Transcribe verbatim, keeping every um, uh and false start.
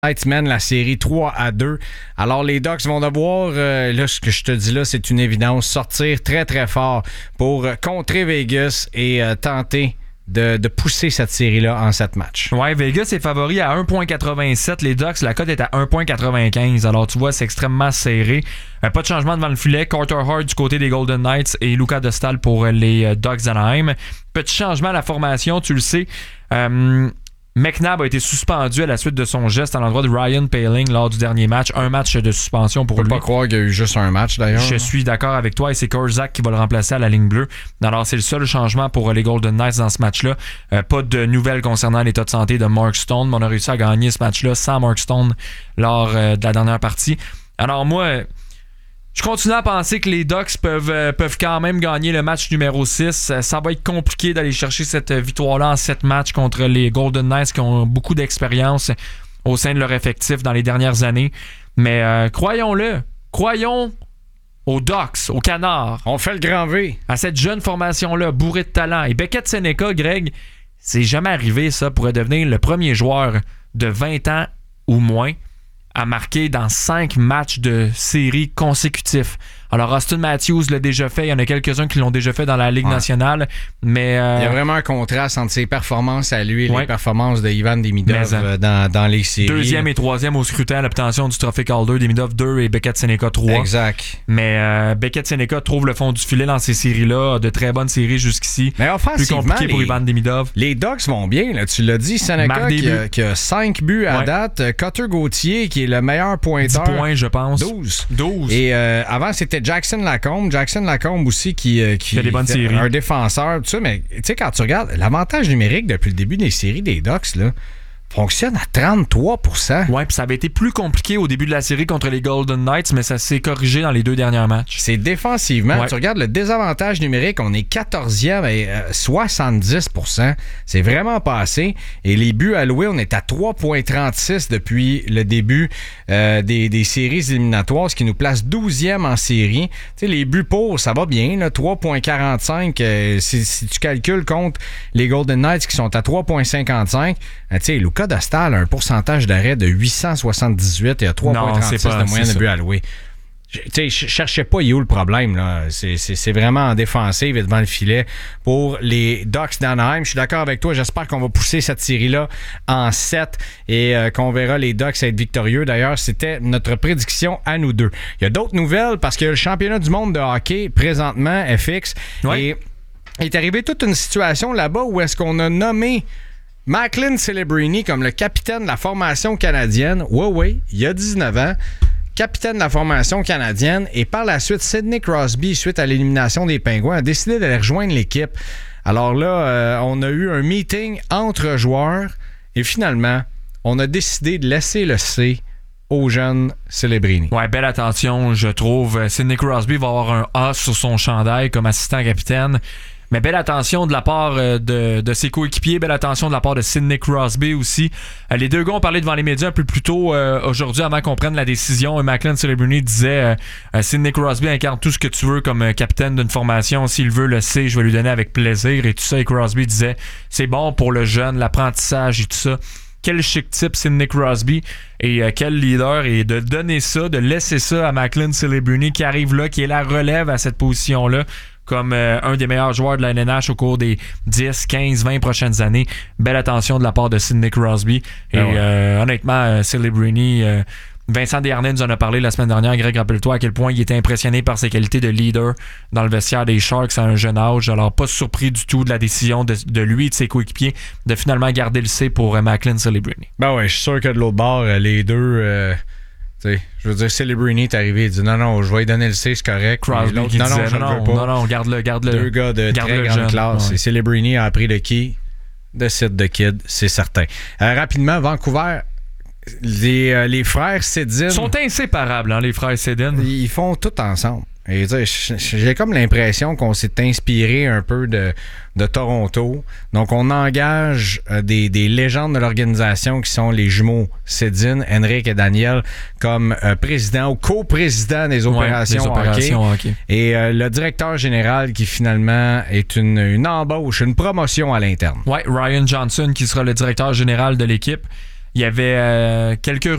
Knights mènent la série trois à deux. Alors, les Ducks vont devoir, euh, là, ce que je te dis là, c'est une évidence, sortir très, très fort pour euh, contrer Vegas et euh, tenter de, de pousser cette série-là en sept matchs. Ouais, Vegas est favori à un virgule quatre-vingt-sept. Les Ducks, la cote est à un virgule quatre-vingt-quinze. Alors, tu vois, c'est extrêmement serré. Euh, pas de changement devant le filet. Carter Hart du côté des Golden Knights et Luca Dostal pour les euh, Ducks d'Anaheim. Petit changement à la formation, tu le sais. Euh... McNabb a été suspendu à la suite de son geste à l'endroit de Ryan Poehling lors du dernier match. Un match de suspension pour lui. Je peux lui. pas croire qu'il y a eu juste un match d'ailleurs. Je suis d'accord avec toi et c'est Korczak qui va le remplacer à la ligne bleue. Alors c'est le seul changement pour les Golden Knights dans ce match-là. Euh, pas de nouvelles concernant l'état de santé de Mark Stone, mais on a réussi à gagner ce match-là sans Mark Stone lors euh, de la dernière partie. Alors moi... Je continue à penser que les Ducks peuvent, euh, peuvent quand même gagner le match numéro six. Euh, ça va être compliqué d'aller chercher cette victoire-là en sept matchs contre les Golden Knights qui ont beaucoup d'expérience au sein de leur effectif dans les dernières années. Mais euh, croyons-le, croyons aux Ducks, aux Canards. On fait le grand V. À cette jeune formation-là, bourrée de talent. Et Beckett Seneca, Greg, c'est jamais arrivé ça, pourrait devenir le premier joueur de vingt ans ou moins à marquer dans cinq matchs de série consécutifs. Alors, Austin Matthews l'a déjà fait. Il y en a quelques-uns qui l'ont déjà fait dans la Ligue ouais. nationale. Mais euh... il y a vraiment un contraste entre ses performances à lui et ouais. les performances de Ivan Demidov euh, dans, dans les séries. Deuxième et troisième au scrutin à l'obtention du trophée Calder. Demidov deux et Beckett Seneca trois. Exact. Mais euh, Beckett Seneca trouve le fond du filet dans ces séries-là. De très bonnes séries jusqu'ici. Mais offensivement, plus compliqué pour les, Ivan Demidov. Les Ducks vont bien. Là. Tu l'as dit, Seneca qui a, qui a cinq buts à ouais. date. Cutter Gauthier qui est le meilleur pointeur. dix points, je pense. douze. douze. Et euh, avant, c'était Jackson Lacombe. Jackson Lacombe aussi qui, euh, qui fait des bonnes séries. Un défenseur, tout ça, mais tu sais, quand tu regardes, l'avantage numérique depuis le début des séries des Ducks, là, fonctionne à trente-trois pour cent. Ouais, puis ça avait été plus compliqué au début de la série contre les Golden Knights, mais ça s'est corrigé dans les deux derniers matchs. C'est défensivement. Ouais. Tu regardes le désavantage numérique, on est quatorzième et euh, soixante-dix pour cent. C'est vraiment pas assez. Et les buts alloués, on est à trois virgule trente-six depuis le début euh, des, des séries éliminatoires, ce qui nous place douzième en série. Tu sais, les buts pour, ça va bien, là, trois virgule quarante-cinq. Euh, si, si tu calcules contre les Golden Knights qui sont à trois virgule cinquante-cinq, euh, tu sais, Luca Dostal a un pourcentage d'arrêt de huit cent soixante-dix-huit et a trois virgule trente-six de moyenne de but alloué. Tu sais, je cherchais pas, il est où le problème, là. C'est, c'est, c'est vraiment en défensive et devant le filet pour les Ducks d'Anaheim. Je suis d'accord avec toi. J'espère qu'on va pousser cette série-là en sept et euh, qu'on verra les Ducks être victorieux. D'ailleurs, c'était notre prédiction à nous deux. Il y a d'autres nouvelles parce que le championnat du monde de hockey, présentement, F X, ouais. et il est arrivé toute une situation là-bas où est-ce qu'on a nommé Macklin Celebrini comme le capitaine de la formation canadienne. Oui, oui, il y a dix-neuf ans. Capitaine de la formation canadienne. Et par la suite, Sidney Crosby, suite à l'élimination des Pingouins, a décidé d'aller rejoindre l'équipe. Alors là, euh, on a eu un meeting entre joueurs et finalement, on a décidé de laisser le C aux jeunes Celebrini. Ouais, belle attention, je trouve. Sidney Crosby va avoir un A sur son chandail comme assistant capitaine. Mais belle attention de la part de, de ses coéquipiers, belle attention de la part de Sidney Crosby aussi. Les deux gars ont parlé devant les médias un peu plus tôt euh, aujourd'hui avant qu'on prenne la décision. Et Macklin Celebrini disait euh, Sidney Crosby incarne tout ce que tu veux comme capitaine d'une formation. S'il veut le C, je vais lui donner avec plaisir. Et tout ça, et Crosby disait c'est bon pour le jeune, l'apprentissage et tout ça. Quel chic type Sidney Crosby et euh, quel leader, et de donner ça, de laisser ça à Macklin Celebrini qui arrive là, qui est la relève à cette position-là comme euh, un des meilleurs joueurs de la N N H au cours des dix, quinze, vingt prochaines années. Belle attention de la part de Sidney Crosby. Et ah ouais. euh, honnêtement, euh, Celebrini, euh, Vincent Desharnais nous en a parlé la semaine dernière. Greg, rappelle-toi à quel point il était impressionné par ses qualités de leader dans le vestiaire des Sharks à un jeune âge. Alors, pas surpris du tout de la décision de, de lui et de ses coéquipiers de finalement garder le C pour euh, Macklin Celebrini. Ben ouais, je suis sûr que de l'autre bord, les deux... Euh... T'sais, je veux dire, Celebrini est arrivé, il dit non, non, je vais lui donner le C, c'est correct. Crosby non, qui non, disait, non, je non, ne veux pas. Non, non, garde-le, garde-le. Deux gars de garde très grande jeune. classe. Ouais. Et Celebrini a appris le qui de Sid the Kid, c'est certain. Euh, rapidement, Vancouver, les, euh, les frères Sedin... Ils sont inséparables, hein, les frères Sedin. Ils font tout ensemble. Et j'ai comme l'impression qu'on s'est inspiré un peu de, de Toronto. Donc, on engage euh, des, des légendes de l'organisation qui sont les jumeaux Sedin, Henrik et Daniel, comme euh, président ou co-président des opérations, ouais, des opérations hockey. hockey. Et euh, le directeur général qui finalement est une, une embauche, une promotion à l'interne. Oui, Ryan Johnson qui sera le directeur général de l'équipe. Il y avait euh, quelques